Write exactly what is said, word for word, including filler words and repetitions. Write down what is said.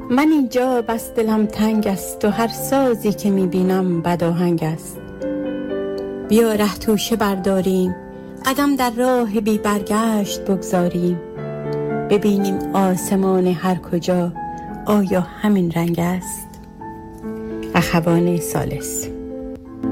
من اینجا بس دلم تنگ است و هر سازی که میبینم بداهنگ است. بیا ره توشه برداریم، قدم در راه بی برگشت بگذاریم. ببینیم آسمان هر کجا آیا همین رنگ است؟ اخوان ثالث.